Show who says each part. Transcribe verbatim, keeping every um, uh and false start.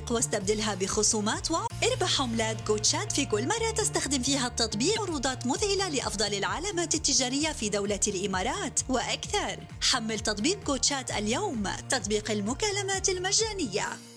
Speaker 1: التطبيق واستبدلها بخصومات واربح عملات كوتشات في كل مرة تستخدم فيها التطبيق. عروضات مذهلة لأفضل العلامات التجارية في دولة الإمارات وأكثر. حمل تطبيق كوتشات اليوم، تطبيق المكالمات المجانية.